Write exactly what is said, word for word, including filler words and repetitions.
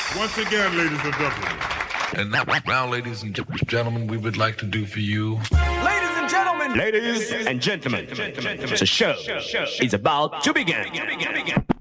Once again, ladies and gentlemen. And now, now, ladies and gentlemen, we would like to do for you. Ladies and gentlemen. Ladies and gentlemen. The show is about to begin.